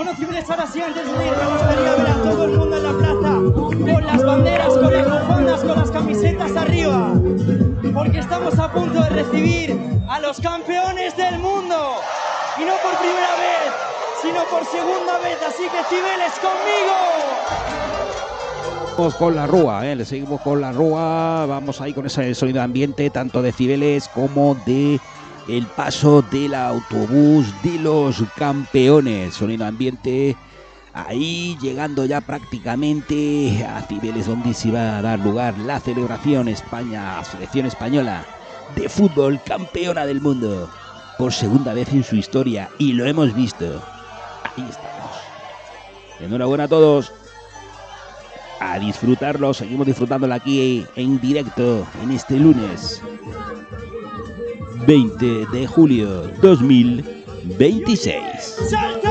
Bueno, Cibeles, ahora sí, antes de ir, me gustaría ver a todo el mundo en la plaza con las banderas, con las bufandas, con las camisetas arriba, porque estamos a punto de recibir a los campeones del mundo, y no por primera vez, sino por segunda vez, así que Cibeles, conmigo. Seguimos con la Rúa, le seguimos con la Rúa, vamos ahí con ese sonido de ambiente, tanto de Cibeles como de el paso del autobús de los campeones, sonido ambiente, ahí llegando ya prácticamente a Cibeles, donde se va a dar lugar la celebración España, selección española de fútbol campeona del mundo, por segunda vez en su historia, y lo hemos visto, ahí estamos, enhorabuena a todos. A disfrutarlo, seguimos disfrutándolo aquí en directo en este lunes 20 de julio 2026. ¡Salta!